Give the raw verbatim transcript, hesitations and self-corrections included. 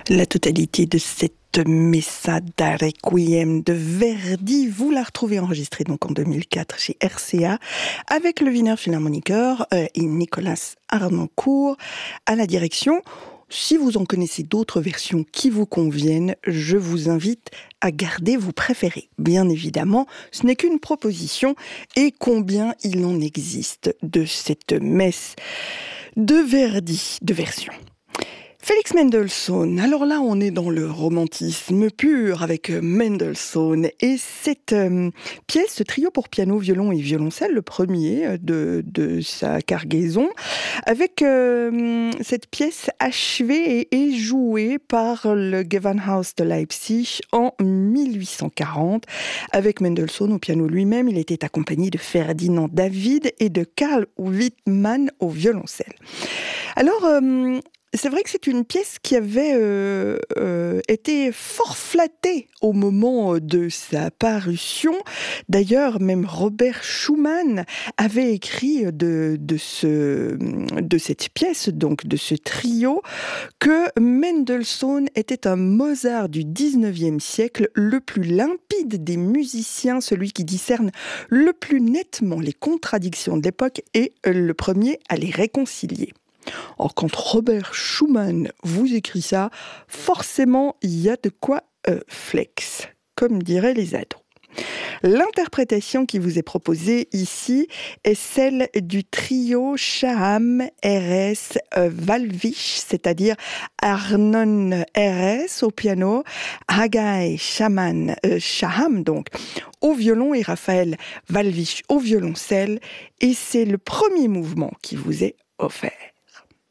La totalité de cette Messa da Requiem de Verdi, vous la retrouvez enregistrée donc en deux mille quatre chez R C A avec le Wiener Philharmoniker euh, et Nicolas Harnoncourt à la direction. Si vous en connaissez d'autres versions qui vous conviennent, je vous invite à garder vos préférés. Bien évidemment, ce n'est qu'une proposition et combien il en existe de cette messe de Verdi, de version. Félix Mendelssohn, alors là on est dans le romantisme pur avec Mendelssohn et cette euh, pièce, ce trio pour piano, violon et violoncelle, le premier de, de sa cargaison, avec euh, cette pièce achevée et, et jouée par le Gewandhaus de Leipzig en mille huit cent quarante. Avec Mendelssohn au piano lui-même, il était accompagné de Ferdinand David et de Karl Wittmann au violoncelle. Alors, euh, c'est vrai que c'est une pièce qui avait euh, euh, été fort flattée au moment de sa parution. D'ailleurs, même Robert Schumann avait écrit de, de, ce, de cette pièce, donc de ce trio, que Mendelssohn était un Mozart du dix-neuvième siècle, le plus limpide des musiciens, celui qui discerne le plus nettement les contradictions de l'époque et le premier à les réconcilier. Or, quand Robert Schumann vous écrit ça, forcément, il y a de quoi euh, flex, comme diraient les ados. L'interprétation qui vous est proposée ici est celle du trio Shaham R S Wallwisch, c'est-à-dire Arnon R S au piano, Haggai Shaman, euh, Shaham donc au violon et Raphaël Wallwisch au violoncelle, et c'est le premier mouvement qui vous est offert.